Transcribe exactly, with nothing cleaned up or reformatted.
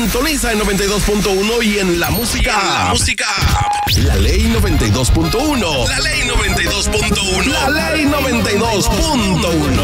Sintoniza en noventa y dos punto uno y en la música. Y en la música. La Ley noventa y dos punto uno. La Ley noventa y dos punto uno. La Ley noventa y dos punto uno.